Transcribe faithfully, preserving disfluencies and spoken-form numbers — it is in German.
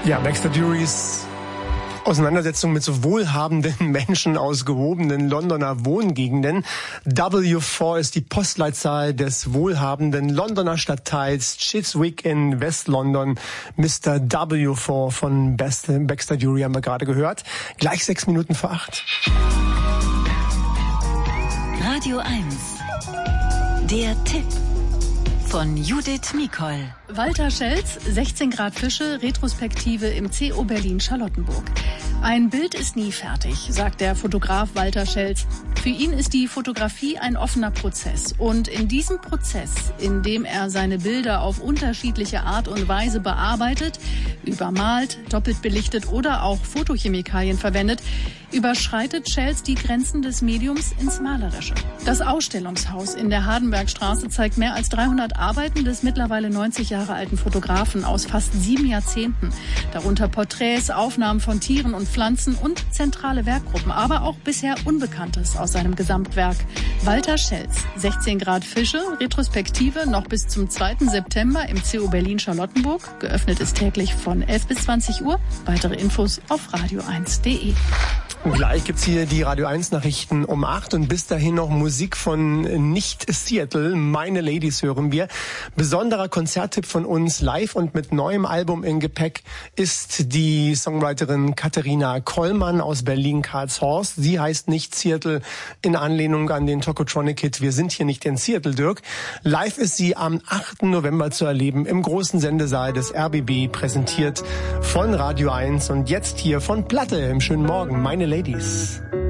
Ja, Baxter Dury's Auseinandersetzung mit so wohlhabenden Menschen aus gehobenen Londoner Wohngegenden. W vier ist die Postleitzahl des wohlhabenden Londoner Stadtteils Chiswick in West-London. Mister W vier von Baxter Dury haben wir gerade gehört. Gleich sechs Minuten vor acht. Radio eins. Der Tipp von Judith Mikol. Walter Schelz, sechzehn Grad Fische, Retrospektive im C O Berlin Charlottenburg. Ein Bild ist nie fertig, sagt der Fotograf Walter Schelz. Für ihn ist die Fotografie ein offener Prozess. Und in diesem Prozess, in dem er seine Bilder auf unterschiedliche Art und Weise bearbeitet, übermalt, doppelt belichtet oder auch Fotochemikalien verwendet, überschreitet Schelz die Grenzen des Mediums ins Malerische. Das Ausstellungshaus in der Hardenbergstraße zeigt mehr als dreihundert Arbeiten des mittlerweile neunzig Jahre alten Fotografen aus fast sieben Jahrzehnten. Darunter Porträts, Aufnahmen von Tieren und Pflanzen und zentrale Werkgruppen, aber auch bisher Unbekanntes aus seinem Gesamtwerk. Walter Schelz, sechzehn Grad Fische, Retrospektive noch bis zum zweiten September im C O Berlin Charlottenburg. Geöffnet ist täglich von elf bis zwanzig Uhr. Weitere Infos auf radio eins punkt de. Gleich gibt's hier die Radio eins Nachrichten um acht und bis dahin noch Musik von Nicht Seattle. Meine Ladies hören wir. Besonderer Konzerttipp von uns live und mit neuem Album in Gepäck ist die Songwriterin Katharina Kollmann aus Berlin-Karlshorst. Sie heißt Nicht Seattle in Anlehnung an den Tokotronic-Hit Wir sind hier nicht in Seattle, Dirk. Live ist sie am achten November zu erleben im großen Sendesaal des R B B, präsentiert von Radio eins und jetzt hier von Platte im schönen Morgen. Meine Ladies.